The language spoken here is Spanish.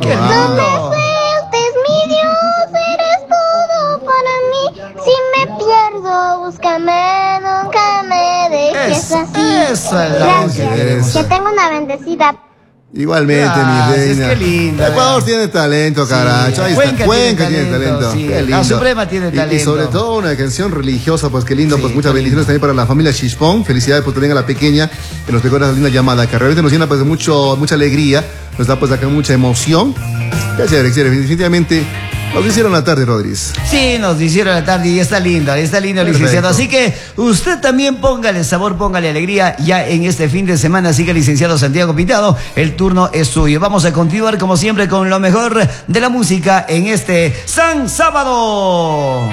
¡Qué No me lindo! sueltes, mi Dios, eres todo para mí. Si me pierdo, búscame, nunca me dejes así. Eso es lo que queremos. Gracias, que tenga una bendecida. Igualmente, Gracias, mi reina. qué linda, Ecuador ¿verdad? tiene talento, Sí, caracho. Ahí está. Cuenca Tiene tiene talento. talento, sí. Qué lindo. La Suprema tiene Y talento. sobre todo una canción religiosa, pues qué lindo. Sí, Pues muchas qué bendiciones lindo. también para la familia Chispón. Felicidades por también a la pequeña que nos recuerda esa linda llamada, que realmente nos llena pues de mucha alegría. Nos da pues acá mucha emoción. Qué chévere, chévere. Definitivamente nos hicieron la tarde, Rodríguez. Sí, nos hicieron la tarde y está lindo, licenciado. Así que usted también póngale sabor, póngale alegría ya en este fin de semana. Así que, licenciado Santiago Pintado, el turno es suyo. Vamos a continuar como siempre con lo mejor de la música en este San Sábado.